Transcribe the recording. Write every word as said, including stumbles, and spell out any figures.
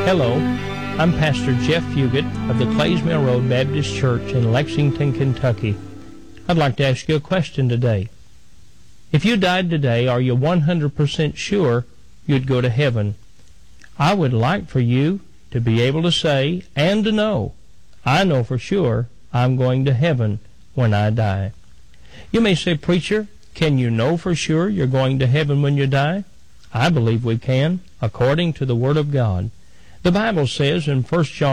Hello, I'm Pastor Jeff Fugit of the Clays Mill Road Baptist Church in Lexington, Kentucky. I'd like to ask you a question today. If you died today, are you one hundred percent sure you'd go to heaven? I would like for you to be able to say and to know, I know for sure I'm going to heaven when I die. You may say, Preacher, can you know for sure you're going to heaven when you die? I believe we can, according to the Word of God. The Bible says in First John